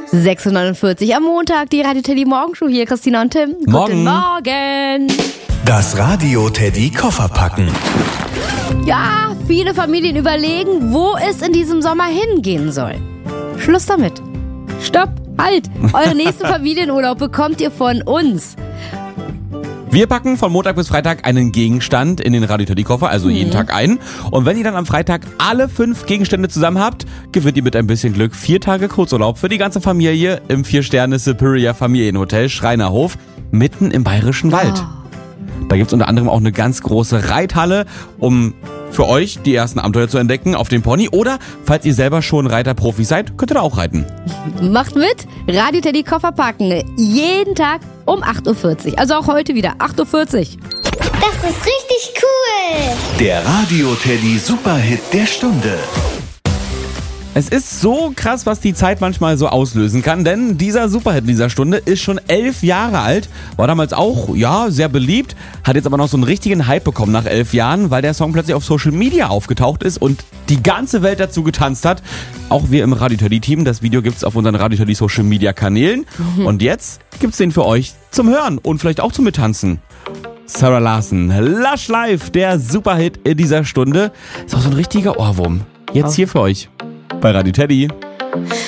6:49 am Montag, die Radio Teddy Morgenshow hier. Christina und Tim. Morgen. Guten Morgen. Das Radio Teddy Koffer packen. Ja, viele Familien überlegen, wo es in diesem Sommer hingehen soll. Schluss damit. Stopp, halt. Euren nächsten Familienurlaub bekommt ihr von uns. Wir packen von Montag bis Freitag einen Gegenstand in den Radio Teddy Koffer, also jeden Tag einen. Und wenn ihr dann am Freitag alle 5 Gegenstände zusammen habt, gewinnt ihr mit ein bisschen Glück 4 Tage Kurzurlaub für die ganze Familie im 4-Sterne Superior Familienhotel Schreinerhof mitten im Bayerischen Wald. Da gibt's unter anderem auch eine ganz große Reithalle, um für euch die ersten Abenteuer zu entdecken auf dem Pony. Oder falls ihr selber schon Reiterprofi seid, könnt ihr da auch reiten. Macht mit. Radio Teddy Koffer packen. Jeden Tag um 8:40 Uhr. Also auch heute wieder 8:40 Uhr. Das ist richtig cool. Der Radio Teddy Superhit der Stunde. Es ist so krass, was die Zeit manchmal so auslösen kann, denn dieser Superhit dieser Stunde ist schon 11 Jahre alt, war damals auch, sehr beliebt, hat jetzt aber noch so einen richtigen Hype bekommen nach 11 Jahren, weil der Song plötzlich auf Social Media aufgetaucht ist und die ganze Welt dazu getanzt hat. Auch wir im Radio Teddy Team, das Video gibt's auf unseren Radio Teddy Social Media Kanälen und jetzt gibt's den für euch zum Hören und vielleicht auch zum Mittanzen. Sarah Larson, Lush Life, der Superhit in dieser Stunde, ist auch so ein richtiger Ohrwurm. Jetzt hier für euch bei Radio Teddy.